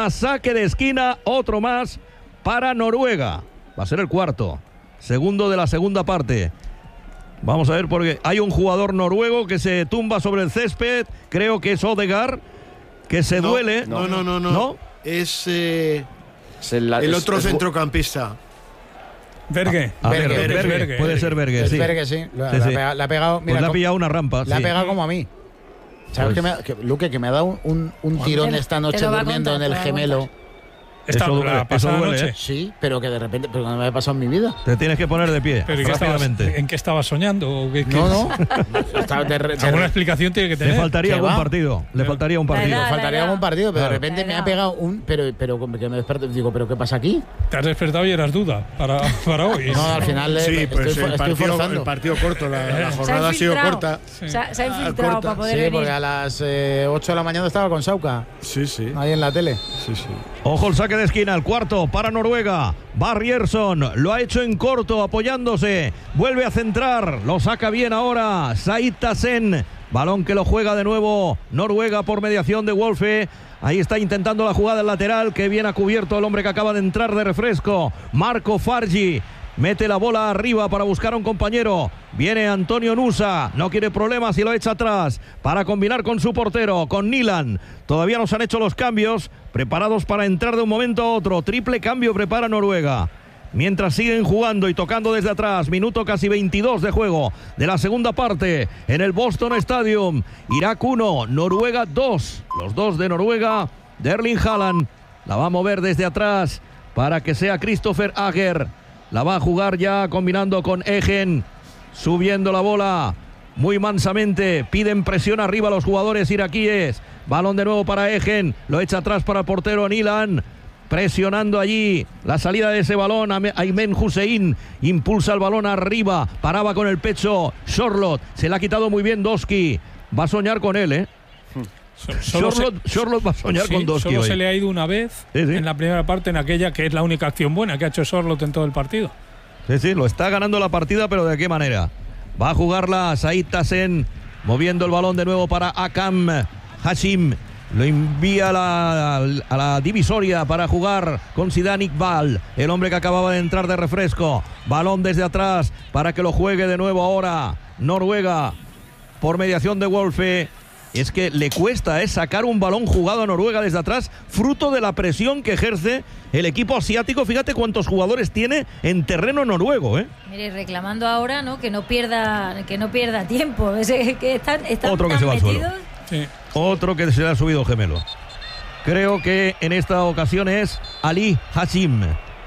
a saque de esquina, otro más para Noruega. Va a ser el cuarto, segundo de la segunda parte. Vamos a ver, porque hay un jugador noruego que se tumba sobre el césped, creo que es Odegaard, que se duele. No. Es el otro centrocampista. Berge. Berge. Puede ser Berge, sí. Berge, sí. Le ha pegado. Mira, pues le ha pillado una rampa. Le ha pegado como a mí. ¿Sabes Luque, que me ha dado un tirón esta noche durmiendo en el gemelo? Eso duele. Sí, pero que de repente, pero no me ha pasado en mi vida. Te tienes que poner de pie rápidamente. ¿En qué estabas soñando? ¿O qué, no. ¿Alguna explicación tiene que tener? Le faltaría algún partido. Le faltaría un partido. Faltaría algún partido, pero de repente me ha pegado un. Pero que me desperto. Digo, ¿pero qué pasa aquí? Te has despertado y eras duda para hoy. No, al final sí, pues estoy forzando. El partido corto, la jornada ha sido corta. Se ha infiltrado para poder venir. Sí, porque a las 8 de la mañana estaba con Sauca. Sí. Ahí en la tele. Sí. Ojo el saque de esquina, el cuarto para Noruega. Barrierson lo ha hecho en corto, apoyándose. Vuelve a centrar, lo saca bien ahora Said Tassen. Balón que lo juega de nuevo Noruega por mediación de Wolfe. Ahí está intentando la jugada en lateral, que bien ha cubierto el hombre que acaba de entrar de refresco, Marco Fargi. Mete la bola arriba para buscar a un compañero. Viene Antonio Nusa. No quiere problemas y lo echa atrás para combinar con su portero, con Nilan. Todavía no se han hecho los cambios. Preparados para entrar de un momento a otro. Triple cambio prepara Noruega. Mientras siguen jugando y tocando desde atrás. Minuto casi 22 de juego de la segunda parte en el Boston Stadium. Irak 1, Noruega 2. Los dos de Noruega. De Erling Haaland. La va a mover desde atrás para que sea Christopher Ager. La va a jugar ya combinando con Egen. Subiendo la bola muy mansamente. Piden presión arriba los jugadores iraquíes. Balón de nuevo para Egen. Lo echa atrás para el portero Nilan. Presionando allí la salida de ese balón. Aymen Hussein impulsa el balón arriba. Paraba con el pecho Sorloth. Se le ha quitado muy bien Doski. Va a soñar con él, Sorloth va a soñar con Doski. Solo hoy. se le ha ido una vez en la primera parte, en aquella que es la única acción buena que ha hecho Sorloth en todo el partido. Sí, lo está ganando la partida, pero ¿de qué manera? Va a jugarla Said Tassen, moviendo el balón de nuevo para Akam Hashim. Lo envía a la divisoria para jugar con Zidane Iqbal, el hombre que acababa de entrar de refresco. Balón desde atrás para que lo juegue de nuevo ahora Noruega por mediación de Wolfe. Es que le cuesta sacar un balón jugado a Noruega desde atrás, fruto de la presión que ejerce el equipo asiático. Fíjate cuántos jugadores tiene en terreno noruego, Mire, reclamando ahora, ¿no? que no pierda tiempo. Que están otro que se va al suelo. Sí. Otro que se le ha subido el gemelo. Creo que en esta ocasión es Ali Hashim.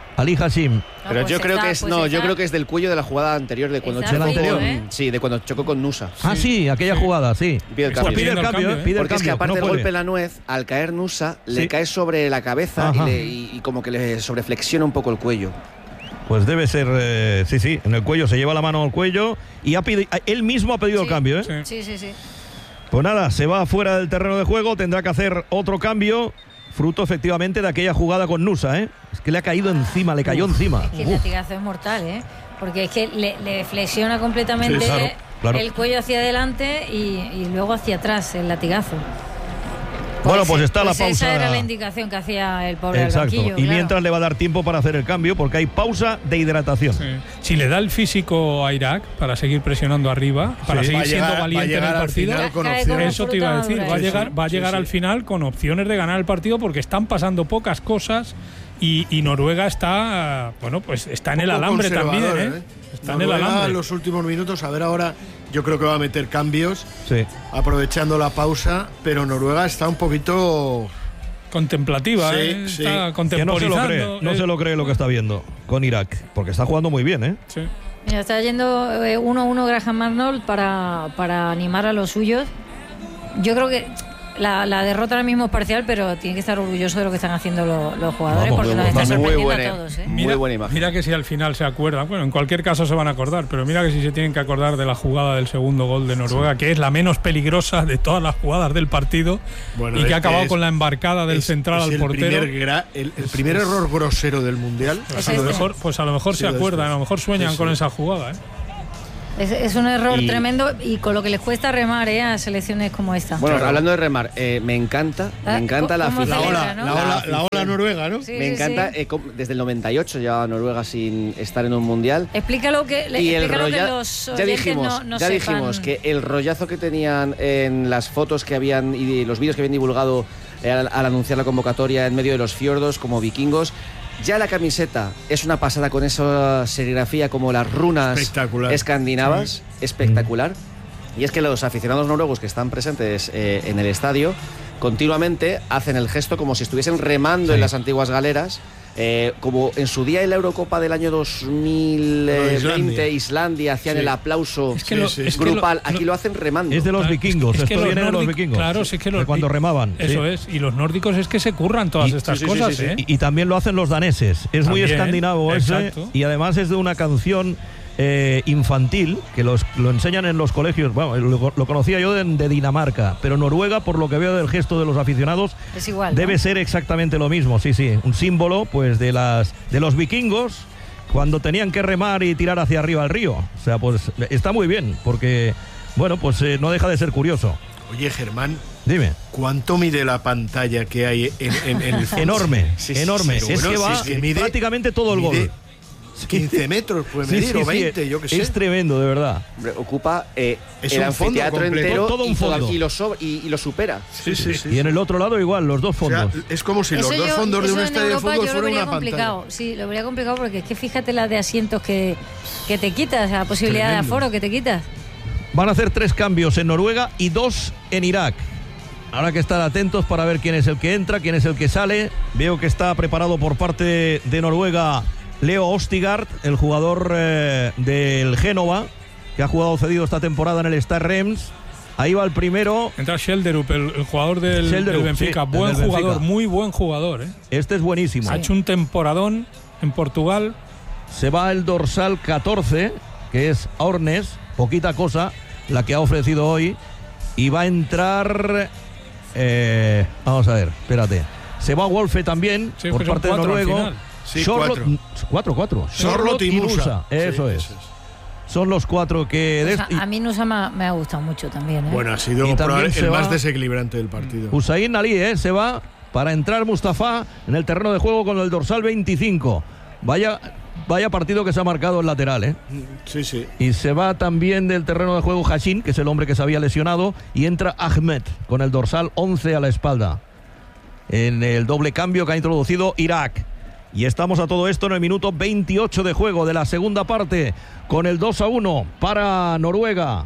Pero yo creo que yo creo que es del cuello de la jugada anterior, de cuando chocó de cuando chocó con Nusa. Aquella jugada, sí. Pide el cambio. Pide el cambio, porque es que aparte del golpe en la nuez, al caer Nusa, le cae sobre la cabeza y como que le sobreflexiona un poco el cuello. Pues debe ser, en el cuello, se lleva la mano al cuello y él mismo ha pedido el cambio, Sí. Pues nada, se va fuera del terreno de juego, tendrá que hacer otro cambio. Fruto efectivamente de aquella jugada con Nusa, Es que le ha caído encima, le cayó encima. Es que el latigazo es mortal, Porque es que le flexiona completamente claro. el cuello hacia adelante y luego hacia atrás el latigazo. Bueno, pues está la pausa. Esa era la indicación que hacía el pobre al banquillo. Y mientras le va a dar tiempo para hacer el cambio, porque hay pausa de hidratación. Sí. Si le da el físico a Irak para seguir presionando arriba, para seguir siendo valiente en el partido, eso te iba a decir. Va a llegar al final con opciones de ganar el partido, porque están pasando pocas cosas y Noruega está, pues está en el alambre también, Está en el alambre. En los últimos minutos, a ver ahora, yo creo que va a meter cambios, aprovechando la pausa, pero Noruega está un poquito contemplativa, está contemporizando. No se lo cree lo que está viendo con Irak, porque está jugando muy bien, Sí. Mira, está yendo 1-1 Graham Arnold para animar a los suyos. Yo creo que la derrota ahora mismo es parcial, pero tiene que estar orgulloso de lo que están haciendo los jugadores, porque nos está sorprendiendo a todos. Muy buena imagen. Mira que si al final se acuerdan, en cualquier caso se van a acordar, pero mira que si se tienen que acordar de la jugada del segundo gol de Noruega, que es la menos peligrosa de todas las jugadas del partido, y que ha acabado con la embarcada del central al portero. El primer error grosero del Mundial. Pues a lo mejor se acuerdan, a lo mejor sueñan con esa jugada, Es un error tremendo y con lo que les cuesta remar a selecciones como esta. Bueno, hablando de remar, me encanta la afición. La ola noruega, ¿no? Sí, me encanta, desde el 98 lleva Noruega sin estar en un mundial. Explícalo que los oyentes ya dijimos que el rollazo que tenían en las fotos que habían y los vídeos que habían divulgado al anunciar la convocatoria en medio de los fiordos como vikingos. Ya la camiseta es una pasada con esa serigrafía como las runas escandinavas, espectacular. Y es que los aficionados noruegos que están presentes en el estadio continuamente hacen el gesto como si estuviesen remando en las antiguas galeras. Como en su día en la Eurocopa del año 2020, Islandia hacían el aplauso grupal. Aquí lo hacen remando. Es de los vikingos, esto viene de los vikingos. Claro, sí, que cuando remaban. Eso es, y los nórdicos es que se curran todas estas cosas. Y también lo hacen los daneses. Es muy escandinavo ese, y además es de una canción infantil que lo enseñan en los colegios. Bueno, lo conocía yo de Dinamarca, pero Noruega, por lo que veo del gesto de los aficionados, es igual, debe ser exactamente lo mismo. Sí, un símbolo pues de los vikingos cuando tenían que remar y tirar hacia arriba al río. O sea, pues está muy bien, porque bueno, pues no deja de ser curioso. Oye, Germán, dime. ¿Cuánto mide la pantalla que hay en el enorme? Es que va prácticamente todo el gol. 15 metros puede medir, o 20, yo qué sé. Es tremendo, de verdad. Ocupa el anfiteatro entero, todo un fondo. Y lo supera. Sí. Y en el otro lado igual, los dos fondos. O sea, es como si los dos fondos de un estadio de fútbol fueran una pantalla. Sí, lo vería complicado porque es que fíjate la de asientos que te quitas, la posibilidad de aforo que te quitas. Van a hacer 3 cambios en Noruega y 2 en Irak. Habrá que estar atentos para ver quién es el que entra, quién es el que sale. Veo que está preparado por parte de Noruega Leo Ostigard, el jugador del Génova, que ha jugado cedido esta temporada en el Stade Reims. Ahí va el primero. Entra Schjelderup, el jugador del Benfica. Buen jugador, Benfica. Muy buen jugador. Este es buenísimo. Ha hecho un temporadón en Portugal. Se va el dorsal 14, que es Ornes, poquita cosa, la que ha ofrecido hoy. Y va a entrar... vamos a ver, espérate. Se va Wolfe también, por parte de Noruego. Sí, 4. Charlotte y Nusa. Eso es. Son los 4 que... A mí Nusa me ha gustado mucho también. Bueno, ha sido el más desequilibrante del partido. Hussein Ali se va para entrar Mustafa en el terreno de juego con el dorsal 25. Vaya partido que se ha marcado el lateral. Sí. Y se va también del terreno de juego Hashin, que es el hombre que se había lesionado, y entra Ahmed con el dorsal 11 a la espalda. En el doble cambio que ha introducido Irak. Y estamos a todo esto en el minuto 28 de juego de la segunda parte, con el 2-1 para Noruega.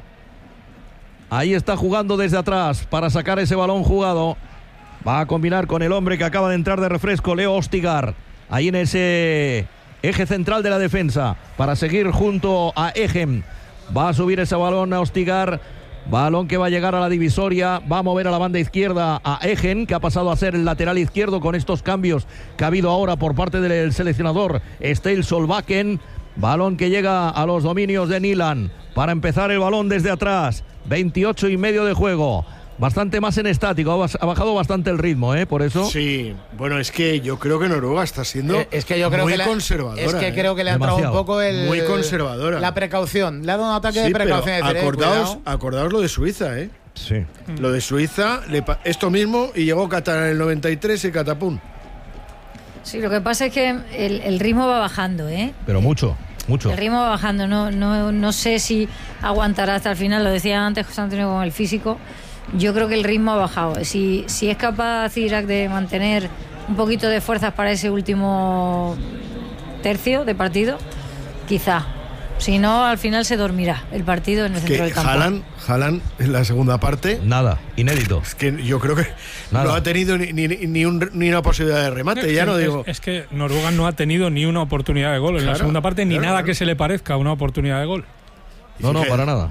Ahí está jugando desde atrás para sacar ese balón jugado. Va a combinar con el hombre que acaba de entrar de refresco, Leo Ostigard. Ahí en ese eje central de la defensa para seguir junto a Egem. Va a subir ese balón a Ostigard. Balón que va a llegar a la divisoria, va a mover a la banda izquierda a Egen, que ha pasado a ser el lateral izquierdo con estos cambios que ha habido ahora por parte del seleccionador Stale Solbakken. Balón que llega a los dominios de Nilan para empezar el balón desde atrás. 28 y medio de juego. Bastante más en estático, ha bajado bastante el ritmo, por eso. Sí, bueno, es que yo creo que Noruega está siendo muy conservadora. Es que creo que le ha entrado un poco muy conservadora. La precaución, le ha dado un ataque de precaución. Acordaos lo de Suiza, Sí. Lo de Suiza, esto mismo, y llegó Qatar en el 93 y catapum. Sí, lo que pasa es que el ritmo va bajando, Pero mucho. El ritmo va bajando, no sé si aguantará hasta el final, lo decía antes José Antonio con el físico. Yo creo que el ritmo ha bajado. Si es capaz Irak de mantener un poquito de fuerzas para ese último tercio de partido, quizá. Si no, al final se dormirá el partido en el centro del campo. Haaland en la segunda parte. Nada, inédito. Es que yo creo que no ha tenido ni una posibilidad de remate. Es que Noruega no ha tenido ni una oportunidad de gol en la segunda parte, ni nada que se le parezca a una oportunidad de gol. No, para nada.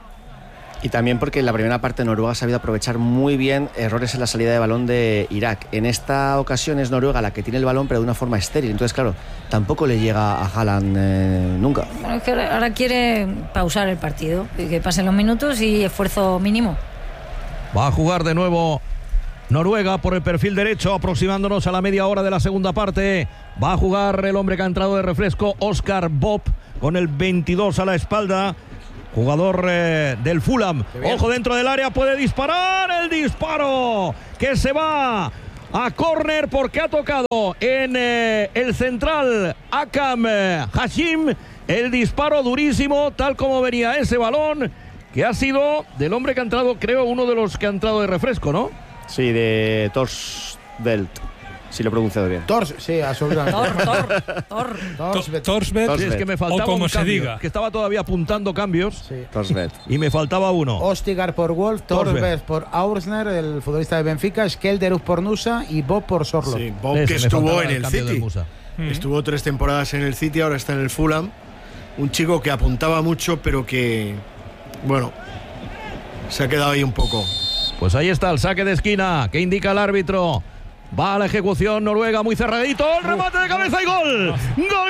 Y también porque en la primera parte Noruega ha sabido aprovechar muy bien errores en la salida de balón de Irak. En esta ocasión es Noruega la que tiene el balón, pero de una forma estéril. Entonces, claro, tampoco le llega a Haaland nunca. Bueno, es que ahora quiere pausar el partido, que pasen los minutos y esfuerzo mínimo. Va a jugar de nuevo Noruega por el perfil derecho, aproximándonos a la media hora de la segunda parte. Va a jugar el hombre que ha entrado de refresco, Oscar Bob, con el 22 a la espalda. jugador del Fulham. Ojo dentro del área, puede disparar. El disparo que se va a córner porque ha tocado en el central Akam Hashim. El disparo durísimo, tal como venía ese balón, que ha sido del hombre que ha entrado, creo, uno de los que ha entrado de refresco, ¿no? Sí, de Torsveld. Si lo he pronunciado bien. Sí, absolutamente. Torsveld. Sí, es que me faltaba o como un se cambio, diga. que estaba todavía apuntando cambios. Sí. Torsveld. Y me faltaba uno. Ostigar por Wolf, Torsveld por Aursner, el futbolista de Benfica, Skelderus por Nusa y Bob por Sorlo. Sí, Bob que estuvo en el City. Estuvo 3 temporadas en el City, ahora está en el Fulham. Un chico que apuntaba mucho, pero que, bueno, se ha quedado ahí un poco. Pues ahí está el saque de esquina que indica el árbitro. Va a la ejecución Noruega, muy cerradito, el remate de cabeza y gol. Gol.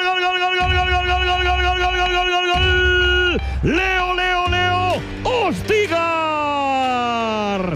Leo Ostigar.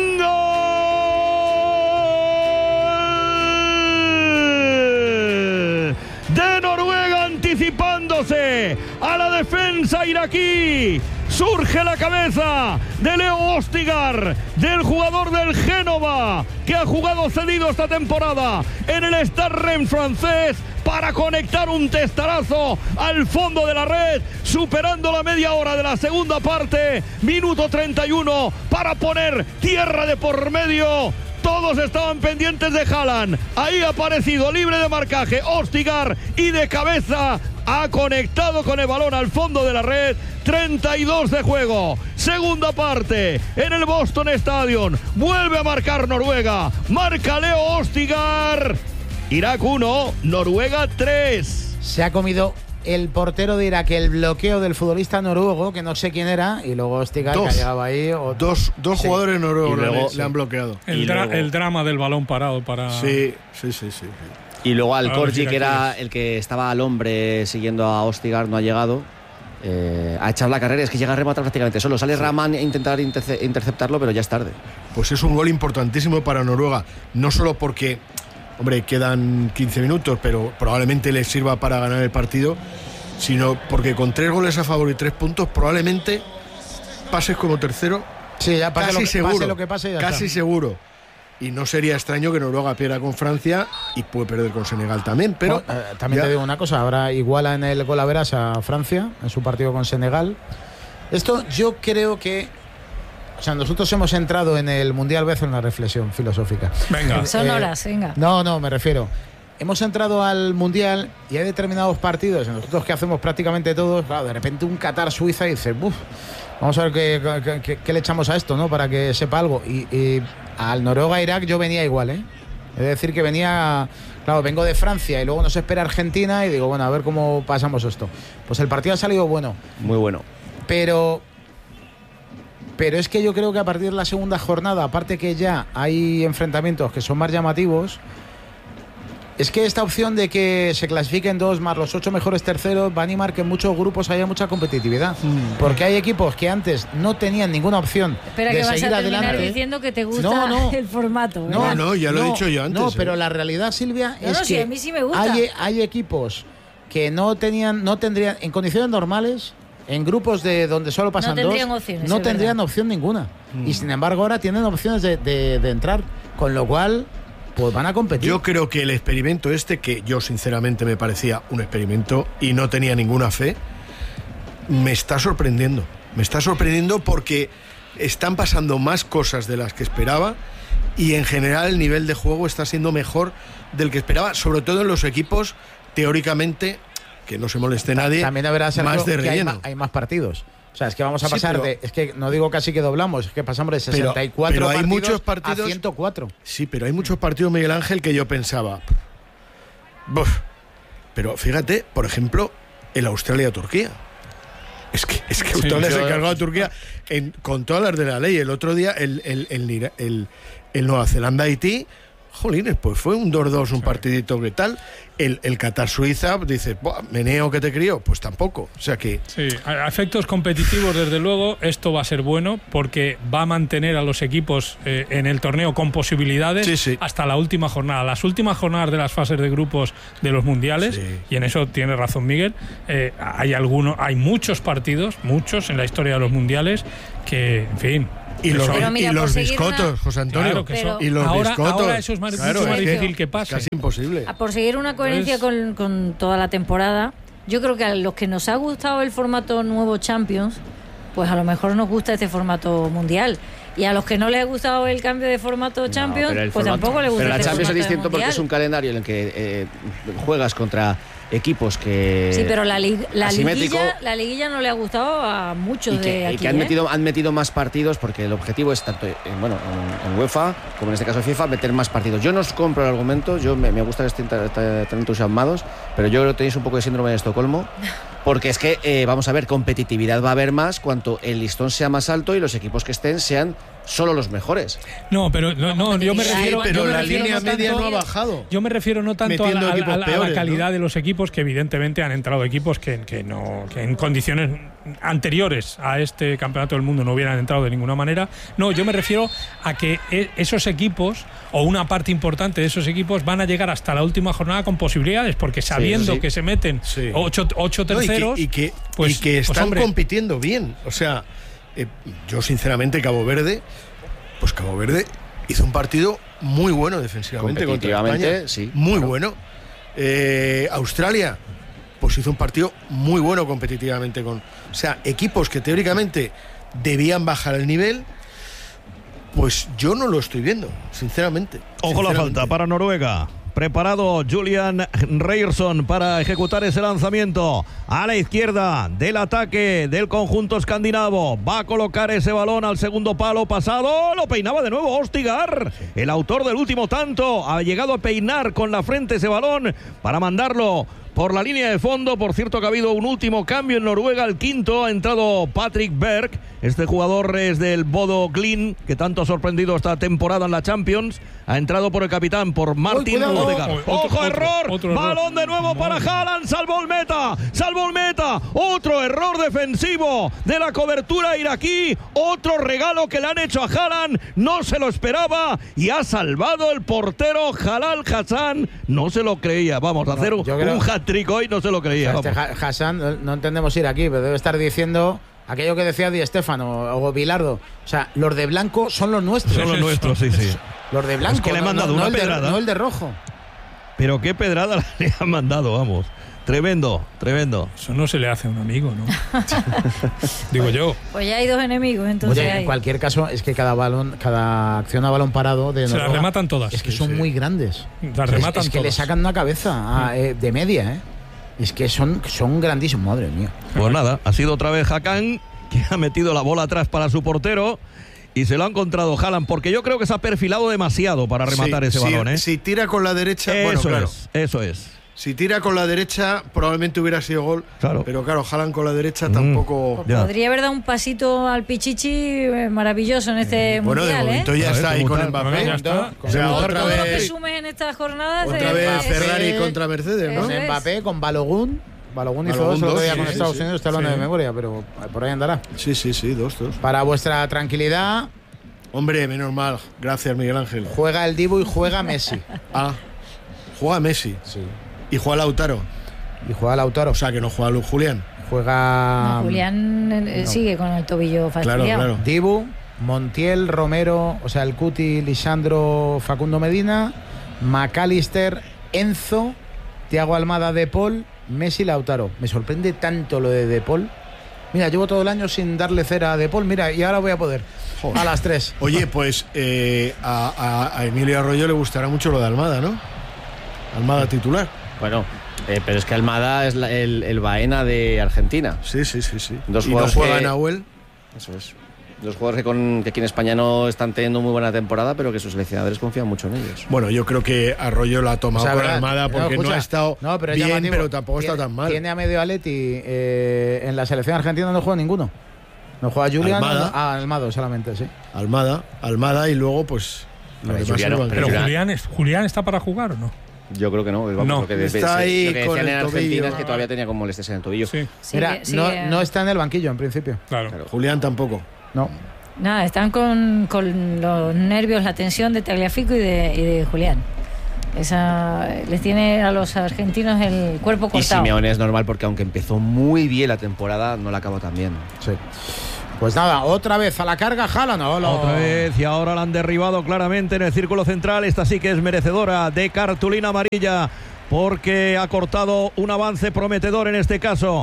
Gol de Noruega, anticipándose a la defensa iraquí. Surge la cabeza de Leo Ostigar, del jugador del Génova, que ha jugado cedido esta temporada en el Stade Reims francés, para conectar un testarazo al fondo de la red, superando la media hora de la segunda parte, minuto 31, para poner tierra de por medio. Todos estaban pendientes de Haaland. Ahí ha aparecido libre de marcaje Ostigar y de cabeza ha conectado con el balón al fondo de la red. 32 de juego. Segunda parte en el Boston Stadium. Vuelve a marcar Noruega. Marca Leo Ostigar. Irak 1, Noruega 3. Se ha comido el portero de Irak el bloqueo del futbolista noruego, que no sé quién era, y luego Ostigar que ha llegado ahí. Dos jugadores noruegos le han bloqueado. El drama del balón parado para... Sí. Y luego al Corgi, que era el que estaba al hombre siguiendo a Ostigar, no ha llegado a echar la carrera. Es que llega a rematar prácticamente solo. Sale Rahman a intentar interceptarlo, pero ya es tarde. Pues es un gol importantísimo para Noruega. No solo porque, hombre, quedan 15 minutos, pero probablemente les sirva para ganar el partido, sino porque con 3 goles a favor y 3 puntos, probablemente pases como tercero. Sí, ya pase casi seguro. Pase lo que pase, ya casi está. Seguro. Y no sería extraño que Noruega pierda con Francia y puede perder con Senegal también, pero también te digo una cosa, ahora iguala en el gol a veras a Francia en su partido con Senegal. Esto yo creo que, o sea, nosotros hemos entrado en el Mundial B en una reflexión filosófica. Venga. Son horas, venga. No, me refiero. Hemos entrado al Mundial y hay determinados partidos, nosotros que hacemos prácticamente todos, claro, de repente un Qatar-Suiza y dices, vamos a ver qué le echamos a esto, ¿no? Para que sepa algo. Y al Noruega-Irak yo venía igual, ¿eh? Es decir, que venía... Claro, vengo de Francia y luego nos espera Argentina y digo, bueno, a ver cómo pasamos esto. Pues el partido ha salido bueno. Muy bueno. Pero es que yo creo que a partir de la segunda jornada, aparte que ya hay enfrentamientos que son más llamativos, es que esta opción de que se clasifiquen 2 más los 8 mejores terceros va a animar que en muchos grupos haya mucha competitividad. Porque hay equipos que antes no tenían ninguna opción de seguir adelante. Diciendo que te gusta el formato. No, ya lo he dicho yo antes. No, pero la realidad, Silvia, es que sí, a mí sí me gusta. Hay equipos que no tendrían, en condiciones normales, en grupos de donde solo pasan dos, no tendrían opción ninguna. Y sin embargo ahora tienen opciones de entrar, con lo cual pues van a competir. Yo creo que el experimento que yo sinceramente me parecía un experimento y no tenía ninguna fe, me está sorprendiendo. Me está sorprendiendo porque están pasando más cosas de las que esperaba y en general el nivel de juego está siendo mejor del que esperaba, sobre todo en los equipos teóricamente, que no se moleste nadie, también habrá más de relleno. Hay más partidos. O sea, es que vamos a pasar es que no digo casi que doblamos, es que pasamos de 64 pero hay muchos partidos a 104. Sí, pero hay muchos partidos, Miguel Ángel, que yo pensaba, pero fíjate, por ejemplo, el Australia-Turquía. Es que Australia se cargó a Turquía con todas las de la ley. El otro día el Nueva Zelanda-Haití, jolines, pues fue un 2-2, un partidito que tal. El Qatar-Suiza, dices, meneo que te crió, pues tampoco. O sea que... Sí, a efectos competitivos, desde luego, esto va a ser bueno porque va a mantener a los equipos en el torneo con posibilidades hasta la última jornada. Las últimas jornadas de las fases de grupos de los mundiales, y en eso tiene razón Miguel, hay muchos partidos, muchos en la historia de los mundiales, que, en fin... Y los biscotos, José Antonio. Claro, y los biscotos. Ahora eso es mucho más difícil que pase. Casi imposible. Por seguir una coherencia con toda la temporada, yo creo que a los que nos ha gustado el formato nuevo Champions, pues a lo mejor nos gusta este formato mundial. Y a los que no les ha gustado el cambio de formato Champions, pues tampoco les gusta. Pero la Champions es distinto porque es un calendario en el que juegas contra equipos que... Sí, pero la liguilla no le ha gustado a muchos de aquí. Y que han metido más partidos, porque el objetivo es tanto en UEFA como en este caso FIFA, meter más partidos. Yo no os compro el argumento, me gusta que estén tan entusiasmados, pero yo creo que tenéis un poco de síndrome de Estocolmo, porque es que, vamos a ver, competitividad va a haber más cuanto el listón sea más alto y los equipos que estén sean solo los mejores. No, pero yo me refiero... pero la línea media no ha bajado. Yo me refiero no tanto a la calidad de los equipos, que evidentemente han entrado equipos que en condiciones anteriores a este campeonato del mundo no hubieran entrado de ninguna manera. No, yo me refiero a que esos equipos, o una parte importante de esos equipos, van a llegar hasta la última jornada con posibilidades, porque sabiendo que se meten 8 terceros... Y que están compitiendo bien. O sea... yo sinceramente Cabo Verde hizo un partido muy bueno defensivamente contra España, muy bueno. Australia pues hizo un partido muy bueno competitivamente o sea, equipos que teóricamente debían bajar el nivel, pues yo no lo estoy viendo, sinceramente. Ojo la falta para Noruega. Preparado Julian Ryerson para ejecutar ese lanzamiento a la izquierda del ataque del conjunto escandinavo. Va a colocar ese balón al segundo palo pasado. Lo peinaba de nuevo Ostigar, el autor del último tanto. Ha llegado a peinar con la frente ese balón para mandarlo por la línea de fondo. Por cierto que ha habido un último cambio en Noruega. El quinto ha entrado Patrick Berg. Este jugador es del Bodo Glimt, que tanto ha sorprendido esta temporada en la Champions. Ha entrado por el capitán, por Martin Odegaard. ¡Ojo, error! Balón de nuevo para Haaland. Salvó el meta. Otro error defensivo de la cobertura iraquí. Otro regalo que le han hecho a Haaland. No se lo esperaba y ha salvado el portero Jalal Hassan. No se lo creía. Vamos a hacer un hat-trick hoy. No se lo creía. O sea, Hassan, no entendemos ir aquí, pero debe estar diciendo aquello que decía Di Stéfano o Bilardo. O sea, los de blanco son los nuestros. Son los nuestros, sí. Los de blanco. Es que le han mandado una pedrada. No el de rojo. Pero qué pedrada le han mandado, vamos. Tremendo. Eso no se le hace a un amigo, ¿no? Digo yo. Pues ya hay dos enemigos, entonces. Oye, en cualquier caso, es que cada acción a balón parado de Noruega, se las rematan todas. Es que son muy grandes. Las rematan es que todas. le sacan una cabeza de media, ¿eh? Es que son grandísimos, madre mía. Pues nada, ha sido otra vez Hakan que ha metido la bola atrás para su portero. Y se lo ha encontrado Haaland, porque yo creo que se ha perfilado demasiado para rematar ese balón, ¿eh? Si tira con la derecha, eso es. Si tira con la derecha, probablemente hubiera sido gol. Claro. Pero claro, Haaland con la derecha tampoco... Pues podría haber dado un pasito al Pichichi maravilloso en este mundial, de momento ya está ahí con Mbappé. Ya está. Otra vez presumes en estas jornadas. Otra vez Ferrari contra Mercedes, ¿no? Con Mbappé, con Balogun hizo 2 el otro día con Estados Unidos, estoy hablando de memoria, pero por ahí andará. Sí, 2. Para vuestra tranquilidad... Hombre, menos mal. Gracias, Miguel Ángel. Juega el Dibu y juega Messi. Juega Messi. Sí. Y juega Lautaro. O sea, que no juega Julián. Julián sigue con el tobillo fastidiado. Claro. Dibu, Montiel, Romero, o sea, el Cuti, Lisandro, Facundo Medina, McAllister, Enzo, Thiago Almada, De Paul, Messi, Lautaro. Me sorprende tanto lo de De Paul. Mira, llevo todo el año sin darle cera a De Paul, mira, y ahora voy a poder. A las 3. Oye, pues a Emilio Arroyo le gustará mucho lo de Almada, ¿no? Almada titular. Bueno, pero es que Almada es el Baena de Argentina. Sí. Y no juega Nahuel. Eso es. 2 jugadores que aquí en España no están teniendo muy buena temporada, pero que sus seleccionadores confían mucho en ellos. Bueno, yo creo que Arroyo la ha tomado con Almada porque no ha estado bien, pero tampoco está tan mal. Tiene a medio Atleti en la selección argentina, no juega ninguno. No juega Julián, Almada solamente, sí. Almada y luego pues Pero Julián está para jugar, ¿o no? Yo creo que no. Lo que está ahí lo que con decían el en tobillo. Argentina es que todavía tenía con molestias en el tobillo. Sí. No está en el banquillo en principio. Claro. Julián tampoco. No. Nada, están con los nervios, la tensión de Tagliafico y de Julián. Les tiene a los argentinos el cuerpo cortado. Y Simeone es normal porque aunque empezó muy bien la temporada, no la acabó tan bien. Sí. Pues nada, otra vez a la carga Haaland. Otra vez, y ahora la han derribado claramente en el círculo central. Esta sí que es merecedora de cartulina amarilla porque ha cortado un avance prometedor en este caso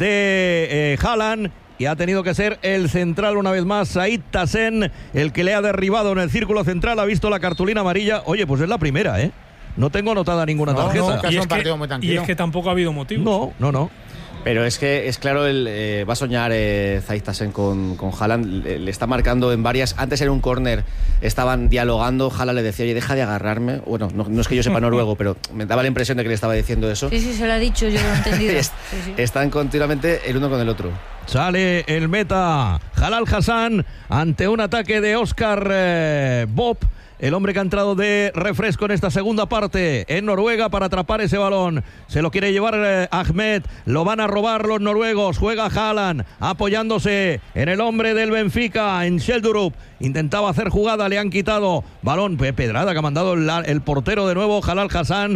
de Haaland. Y ha tenido que ser el central una vez más, Said Tassen, el que le ha derribado en el círculo central. Ha visto la cartulina amarilla. Oye, pues es la primera, ¿eh? No tengo anotada ninguna tarjeta. Y es que tampoco ha habido motivo. No. Pero es que es claro, va a soñar Said Tassen con Haaland. Le está marcando en varias. Antes era un córner, estaban dialogando. Haaland le decía, oye, deja de agarrarme. Bueno, no es que yo sepa noruego, pero me daba la impresión de que le estaba diciendo eso. Sí, se lo ha dicho, yo lo he entendido. Están continuamente el uno con el otro. Sale el meta Jalal Hassan ante un ataque de Oscar Bob, el hombre que ha entrado de refresco en esta segunda parte en Noruega para atrapar ese balón. Se lo quiere llevar Ahmed, lo van a robar los noruegos. Juega Haaland apoyándose en el hombre del Benfica, en Schjelderup. Intentaba hacer jugada, le han quitado balón. Pedrada que ha mandado el portero de nuevo, Jalal Hassan,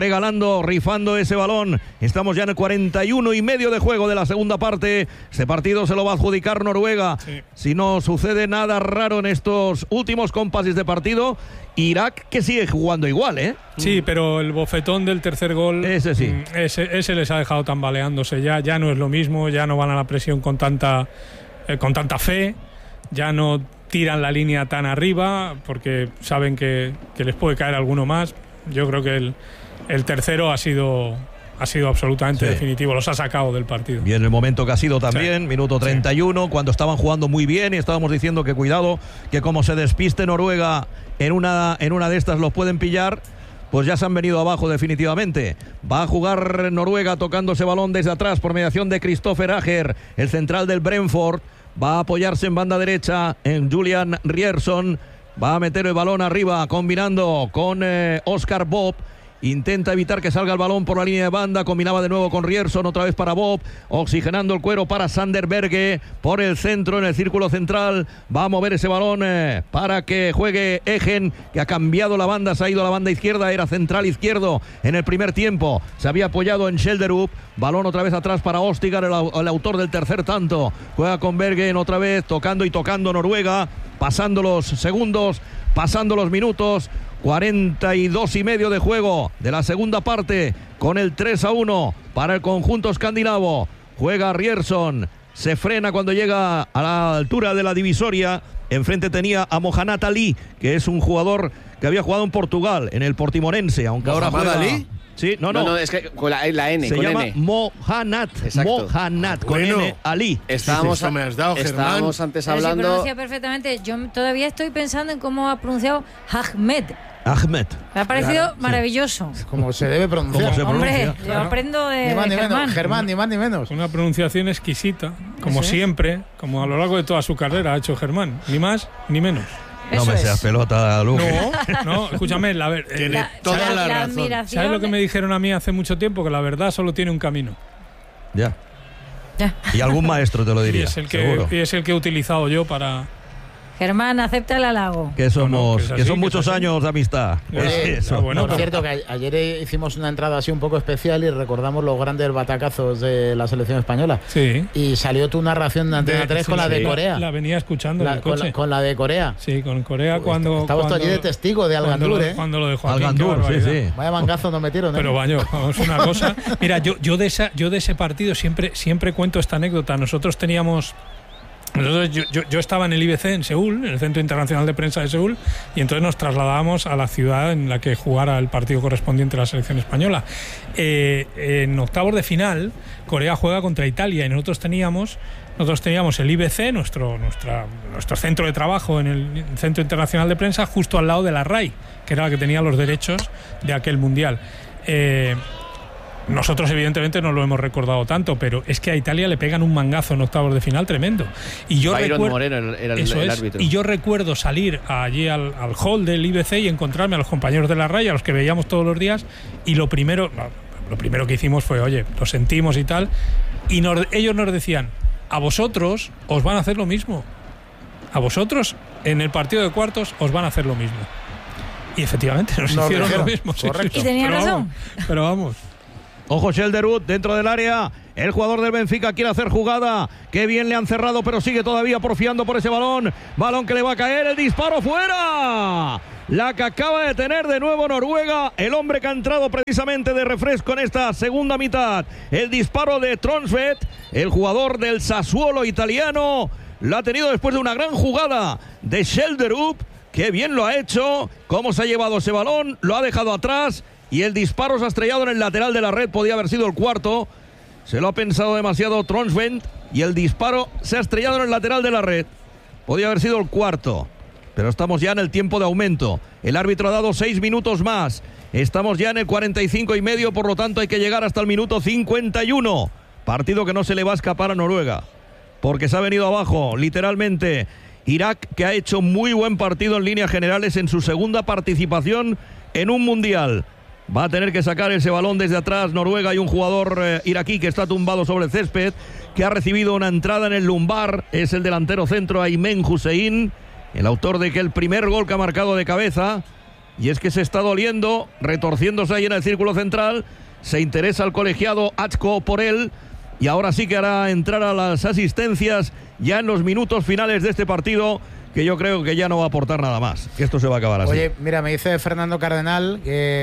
rifando ese balón. Estamos ya en el 41 y medio de juego de la segunda parte. Este partido se lo va a adjudicar Noruega. Sí. Si no sucede nada raro en estos últimos compases de partido. Irak que sigue jugando igual, ¿eh? Sí, pero el bofetón del tercer gol, ese sí. Ese les ha dejado tambaleándose. Ya no es lo mismo, ya no van a la presión con tanta fe, ya no tiran la línea tan arriba porque saben que les puede caer alguno más. Yo creo que el tercero ha sido absolutamente definitivo, los ha sacado del partido. Bien, el momento que ha sido también, minuto 31, cuando estaban jugando muy bien y estábamos diciendo que cuidado, que como se despiste Noruega en una de estas los pueden pillar, pues ya se han venido abajo definitivamente. Va a jugar Noruega tocando ese balón desde atrás por mediación de Christopher Ager, el central del Brentford. Va a apoyarse en banda derecha en Julian Ryerson. Va a meter el balón arriba combinando con Oscar Bob. Intenta evitar que salga el balón por la línea de banda. Combinaba de nuevo con Ryerson, otra vez para Bob. Oxigenando el cuero para Sander Berge. Por el centro, en el círculo central. Va a mover ese balón para que juegue Egen, que ha cambiado la banda. Se ha ido a la banda izquierda. Era central izquierdo en el primer tiempo. Se había apoyado en Schjelderup. Balón otra vez atrás para Ostigar, el autor del tercer tanto. Juega con Bergen otra vez, tocando Noruega. Pasando los segundos, pasando los minutos. 42 y medio de juego de la segunda parte, con el 3-1 para el conjunto escandinavo. Juega Ryerson, se frena cuando llega a la altura de la divisoria. Enfrente tenía a Mohamed Ali, que es un jugador que había jugado en Portugal, en el Portimonense, aunque ahora juega... Ali? Sí, no, es que con la N. Se con llama N. Mohamed con N, Ali. Estábamos antes hablando... Se pronuncia perfectamente. Yo todavía estoy pensando en cómo ha pronunciado Ahmed. Me ha parecido maravilloso. Como se debe pronunciar. Hombre, yo aprendo de Germán, ni más ni menos. Una pronunciación exquisita, como siempre, como a lo largo de toda su carrera ha hecho Germán. Ni más ni menos. No me seas pelota, Luque. No, escúchame, tiene toda la razón. ¿Sabes lo que me dijeron a mí hace mucho tiempo? Que la verdad solo tiene un camino. Ya. Y algún maestro te lo diría. Y es el que he utilizado yo para... Germán, acepta el halago. Que somos, que son muchos años de amistad. Bueno, por cierto, que ayer hicimos una entrada así un poco especial y recordamos los grandes batacazos de la selección española. Sí. Y salió tu narración de Antena 3 con la de Corea. La venía escuchando en el coche. Con la de Corea. Sí, con Corea cuando... Estabas tú allí de testigo de Algandur, Cuando lo dejó Algandur, sí. Vaya mangazo nos metieron, Pero vamos, una cosa... Mira, yo de ese partido siempre cuento esta anécdota. Nosotros teníamos... Yo estaba en el IBC en Seúl, en el Centro Internacional de Prensa de Seúl, y entonces nos trasladábamos a la ciudad en la que jugara el partido correspondiente a la selección española. En octavos de final, Corea juega contra Italia y nosotros teníamos el IBC, nuestro centro de trabajo en el Centro Internacional de Prensa, justo al lado de la RAI, que era la que tenía los derechos de aquel mundial. Nosotros evidentemente no lo hemos recordado tanto, pero es que a Italia le pegan un mangazo en octavos de final tremendo. Y yo Byron Moreno era el árbitro. Y yo recuerdo salir allí al hall del IBC y encontrarme a los compañeros de la raya, a los que veíamos todos los días, y lo primero que hicimos fue, oye, lo sentimos y tal, y ellos nos decían, a vosotros os van a hacer lo mismo. A vosotros en el partido de cuartos os van a hacer lo mismo. Y efectivamente nos hicieron lo mismo. Correcto. Y tenía razón. Pero vamos. Ojo, Shelderud dentro del área. El jugador del Benfica quiere hacer jugada. Qué bien le han cerrado, pero sigue todavía porfiando por ese balón. Balón que le va a caer. El disparo fuera. La que acaba de tener de nuevo Noruega. El hombre que ha entrado precisamente de refresco en esta segunda mitad. El disparo de Tronsvet, el jugador del Sassuolo italiano. Lo ha tenido después de una gran jugada de Shelderud. Qué bien lo ha hecho. Cómo se ha llevado ese balón. Lo ha dejado atrás. Y el disparo se ha estrellado en el lateral de la red. Podía haber sido el cuarto. Se lo ha pensado demasiado Tronsvet. Y el disparo se ha estrellado en el lateral de la red. Podía haber sido el cuarto. Pero estamos ya en el tiempo de aumento. El árbitro ha dado 6 minutos más. Estamos ya en el 45 y medio. Por lo tanto hay que llegar hasta el minuto 51. Partido que no se le va a escapar a Noruega. Porque se ha venido abajo, literalmente. Irak, que ha hecho muy buen partido en líneas generales en su segunda participación en un mundial. Va a tener que sacar ese balón desde atrás Noruega. Hay un jugador iraquí que está tumbado sobre el césped, que ha recibido una entrada en el lumbar. Es el delantero centro Aymen Hussein, el autor de que el primer gol que ha marcado de cabeza. Y es que se está doliendo, retorciéndose ahí en el círculo central. Se interesa el colegiado Achko por él. Y ahora sí que hará entrar a las asistencias ya en los minutos finales de este partido, que yo creo que ya no va a aportar nada más, que esto se va a acabar así. Oye, mira, me dice Fernando Cardenal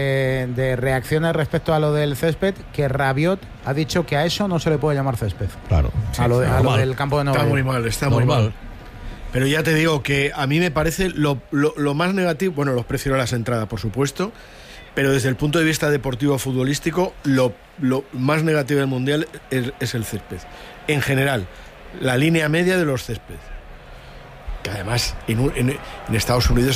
de reacciones respecto a lo del césped, que Rabiot ha dicho que a eso no se le puede llamar césped. Claro. A lo del campo de Nueva York. Está muy mal. Pero ya te digo que a mí me parece lo más negativo, bueno, los precios de las entradas, por supuesto, pero desde el punto de vista deportivo futbolístico, lo más negativo del Mundial es el césped. En general, la línea media de los céspedes. Que además en Estados Unidos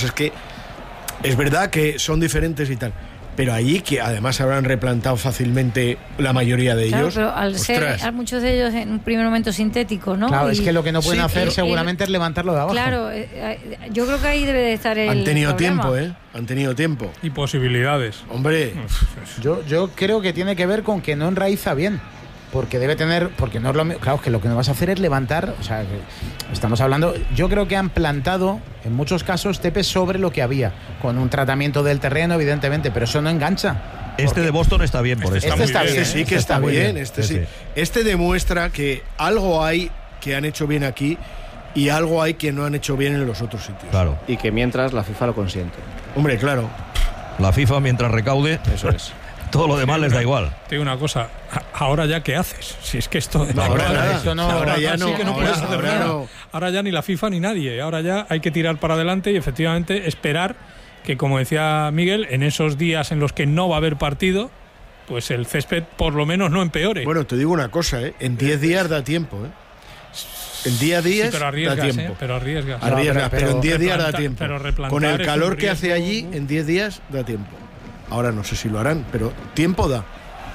es verdad que son diferentes y tal, pero allí que además habrán replantado fácilmente la mayoría de ellos. Pero al ser muchos de ellos en un primer momento sintético, ¿no? Claro, es que lo que no pueden hacer seguramente es levantarlo de abajo. Claro, yo creo que ahí debe de estar el Han tenido problema. tiempo, Han tenido tiempo. Y posibilidades. Hombre. Yo creo que tiene que ver con que no enraiza bien. Porque debe tener, porque no es lo mismo, claro, que lo que no vas a hacer es levantar, o sea, estamos hablando, yo creo que han plantado en muchos casos tepes sobre lo que había, con un tratamiento del terreno evidentemente, pero eso no engancha. Este de Boston está bien por eso. Este está bien, este sí que está bien, Este demuestra que algo hay que han hecho bien aquí y algo hay que no han hecho bien en los otros sitios. Claro. Y que mientras la FIFA lo consiente. Hombre, claro. La FIFA mientras recaude, eso es. Todo lo demás les da igual. Te digo una cosa, ahora ya ¿qué haces? Si es que esto... Ahora ya no. Ahora ya ni la FIFA ni nadie. Ahora ya hay que tirar para adelante y efectivamente esperar que, como decía Miguel, en esos días en los que no va a haber partido, pues el césped por lo menos no empeore. Bueno, te digo una cosa, en 10 días da tiempo, En 10 días pero arriesgas, da tiempo. Pero arriesgas. Pero en 10 días da tiempo. Pero con el calor que hace allí, en 10 días da tiempo. Ahora no sé si lo harán, pero tiempo da.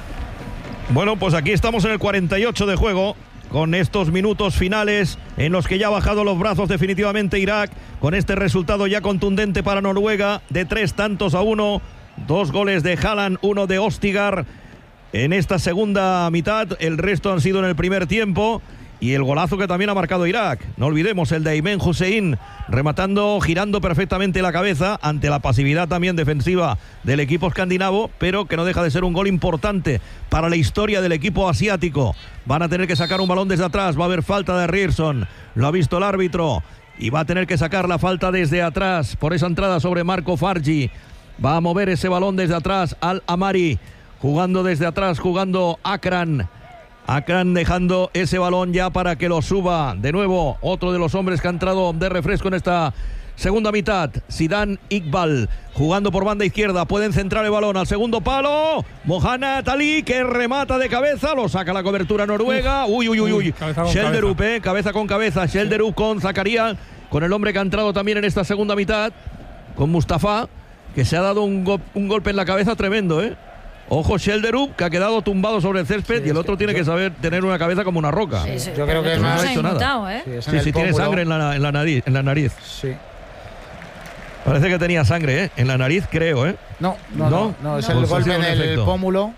Bueno, pues aquí estamos en el 48 de juego, con estos minutos finales en los que ya ha bajado los brazos definitivamente Irak, con este resultado ya contundente para Noruega, de 3-1, 2 goles de Haaland, 1 de Ostigar en esta segunda mitad, el resto han sido en el primer tiempo. Y el golazo que también ha marcado Irak, no olvidemos el de Aymen Hussein, rematando, girando perfectamente la cabeza ante la pasividad también defensiva del equipo escandinavo, pero que no deja de ser un gol importante para la historia del equipo asiático. Van a tener que sacar un balón desde atrás, va a haber falta de Ryerson, lo ha visto el árbitro, y va a tener que sacar la falta desde atrás por esa entrada sobre Marco Fargi. Va a mover ese balón desde atrás Al Amari, jugando desde atrás, jugando Akran dejando ese balón ya para que lo suba de nuevo otro de los hombres que ha entrado de refresco en esta segunda mitad, Zidane Iqbal, jugando por banda izquierda, pueden centrar el balón al segundo palo, Mohamed Ali que remata de cabeza, lo saca la cobertura noruega, Shelderup, cabeza con cabeza, Shelderup con Zakaria, con el hombre que ha entrado también en esta segunda mitad, con Mustafa, que se ha dado un golpe en la cabeza tremendo, Ojo Schelderup, que ha quedado tumbado sobre el césped, y el otro tiene que saber tener una cabeza como una roca. Sí, yo creo que no ha hecho nada. Sí, tiene sangre en la nariz. Sí. Parece que tenía sangre, en la nariz, creo, No, es el golpe en el pómulo.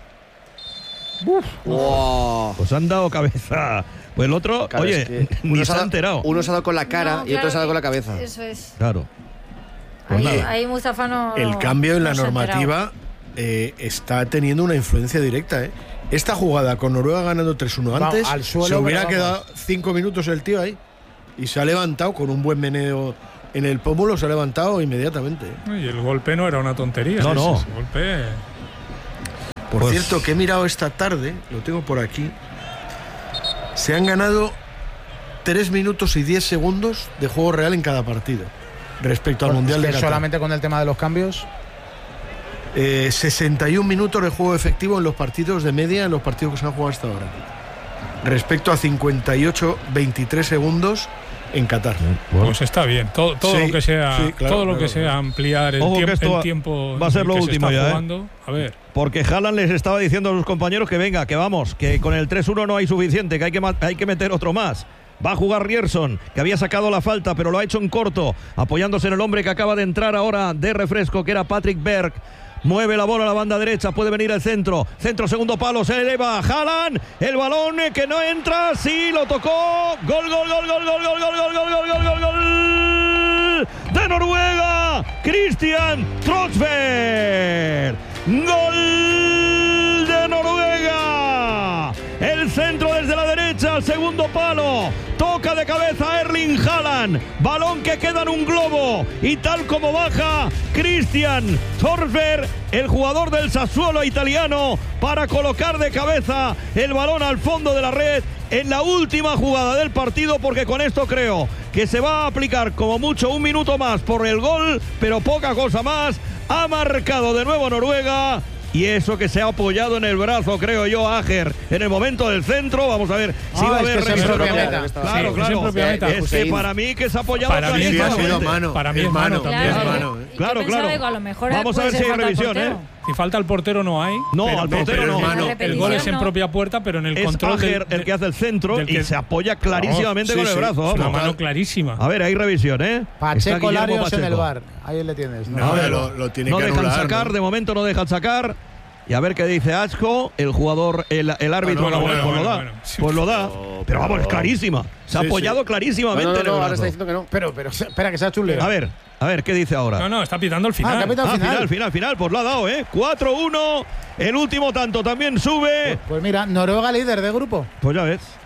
Wow. Pues han dado cabeza. Pues el otro, claro, oye, es que ni se ha enterado. Uno se ha dado con la cara y otro se ha dado con la cabeza. Eso es. Claro. Pues ahí Mustafa no. El cambio en la normativa está teniendo una influencia directa. Esta jugada con Noruega ganando 3-1 antes, al suelo, se hubiera quedado 5 minutos el tío ahí. Y se ha levantado con un buen meneo en el pómulo, se ha levantado inmediatamente. Y el golpe no era una tontería. No. El golpe. Por cierto, que he mirado esta tarde, lo tengo por aquí, se han ganado 3 minutos y 10 segundos de juego real en cada partido respecto al Mundial de Qatar. Solamente con el tema de los cambios. 61 minutos de juego efectivo en los partidos de media, en los partidos que se han jugado hasta ahora, respecto a 58-23 segundos en Qatar. Pues está bien. Todo lo que sea, todo lo que sea ampliar el tiempo va a ser lo último ya. Jugando. A ver. Porque Haaland les estaba diciendo a sus compañeros que venga, que vamos, que con el 3-1 no hay suficiente, que hay que meter otro más. Va a jugar Ryerson, que había sacado la falta, pero lo ha hecho en corto, apoyándose en el hombre que acaba de entrar ahora de refresco, que era Patrick Berg. Mueve la bola a la banda derecha, puede venir el centro, segundo palo, se eleva Haaland, el balón que no entra, sí, lo tocó, gol de Noruega, Christian Trosberg, gol de Noruega, el centro desde la derecha, al segundo palo, toca de cabeza Erling Haaland, balón que queda en un globo y tal como baja Christian Trosberg, el jugador del Sassuolo italiano, para colocar de cabeza el balón al fondo de la red en la última jugada del partido, porque con esto creo que se va a aplicar como mucho 1 minuto más por el gol, pero poca cosa más. Ha marcado de nuevo Noruega. Y eso que se ha apoyado en el brazo, creo yo, Ager, en el momento del centro. Vamos a ver si va a haber revisión. Claro. Es que para mí que se ha apoyado. Para mí ha sido mano. Para mí es mano. Claro. A lo mejor vamos a ver si hay revisión, Si falta el portero no hay. No, al portero no. El gol es en propia puerta, pero en el control Ager el que hace el centro y se apoya clarísimamente con el brazo. Una mano clarísima. A ver, hay revisión, Pacheco Larios en el bar. Ahí le tienes. No tiene que dejan anular, sacar, de momento no dejan sacar. Y a ver qué dice Acho, el jugador, el árbitro. Pues lo da. Pero vamos, es clarísima. Se ha apoyado clarísimamente. No, ahora está diciendo que no. Pero espera, que se ha chuleo. A ver, ¿qué dice ahora? No, está pitando el final. Final. Pues lo ha dado, 4-1. El último tanto también sube. Pues mira, Noruega líder de grupo. Pues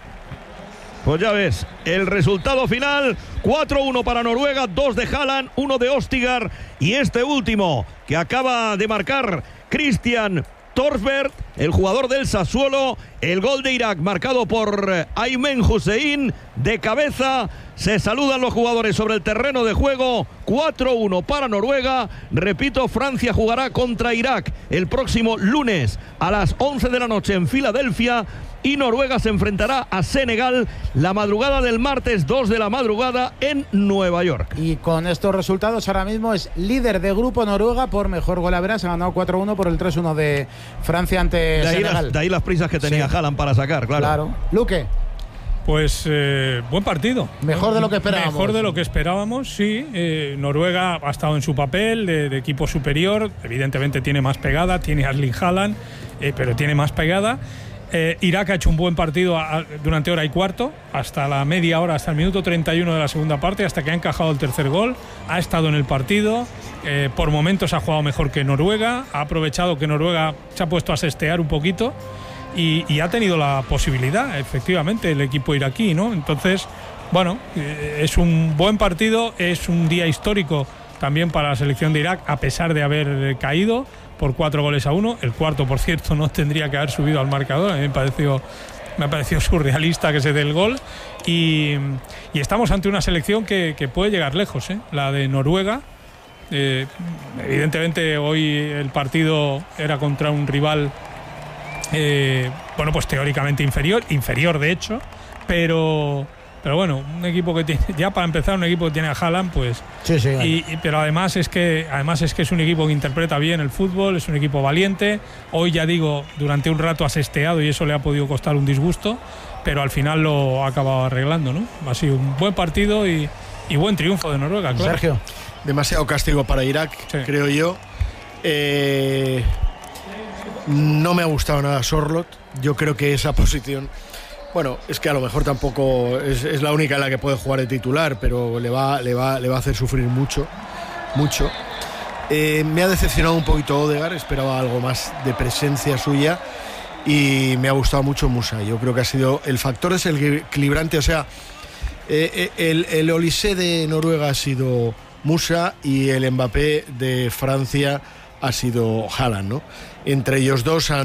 ya ves. El resultado final, 4-1 para Noruega, 2 de Haaland, 1 de Ostigar. Y este último, que acaba de marcar Christian Trosberg, el jugador del Sassuolo, el gol de Irak marcado por Aymen Hussein, de cabeza. Se saludan los jugadores sobre el terreno de juego. 4-1 para Noruega. Repito, Francia jugará contra Irak el próximo lunes a las 11 de la noche en Filadelfia. Y Noruega se enfrentará a Senegal la madrugada del martes 2 de la madrugada en Nueva York. Y con estos resultados ahora mismo es líder de grupo Noruega por mejor golavera. Se ha ganado 4-1 por el 3-1 de Francia ante Senegal. De ahí las prisas que tenía Haaland para sacar, claro. Luque. Pues buen partido. Mejor de lo que esperábamos. Mejor de lo que esperábamos, sí. Noruega ha estado en su papel de equipo superior. Evidentemente tiene más pegada, tiene a Erling Haaland, pero tiene más pegada. Irak ha hecho un buen partido durante hora y cuarto, hasta la media hora, hasta el minuto 31 de la segunda parte, hasta que ha encajado el tercer gol. Ha estado en el partido, por momentos ha jugado mejor que Noruega, ha aprovechado que Noruega se ha puesto a sestear un poquito y ha tenido la posibilidad, efectivamente, el equipo iraquí, ¿no? Entonces, bueno, es un buen partido, es un día histórico también para la selección de Irak, a pesar de haber caído por 4-1. El cuarto, por cierto, no tendría que haber subido al marcador. A mí me ha parecido surrealista que se dé el gol. Y estamos ante una selección que puede llegar lejos, la de Noruega. Evidentemente hoy el partido era contra un rival pues teóricamente inferior de hecho, pero Pero bueno, un equipo que tiene, ya para empezar, un equipo que tiene a Haaland, pues sí, pero además es que es un equipo que interpreta bien el fútbol, es un equipo valiente. Hoy, ya digo, durante un rato ha sesteado y eso le ha podido costar un disgusto, pero al final lo ha acabado arreglando, ¿no? Ha sido un buen partido y buen triunfo de Noruega, claro. Sergio. Demasiado castigo para Irak, creo yo. No me ha gustado nada Sorloth. Yo creo que esa posición, bueno, es que a lo mejor tampoco es la única en la que puede jugar de titular, pero le va a hacer sufrir mucho. Me ha decepcionado un poquito Odegaard, esperaba algo más de presencia suya, y me ha gustado mucho Musa. Yo creo que ha sido el factor desequilibrante, o sea, el Olise de Noruega ha sido Musa y el Mbappé de Francia ha sido Haaland, ¿no? Entre ellos dos han